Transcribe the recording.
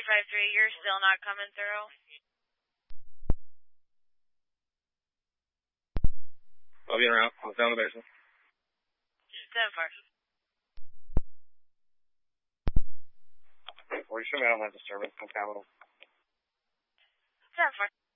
453, you're still not coming through. I'll be around. I'll down the basement. 7-4. Or you should have had disturbance on Capitol. 7-4.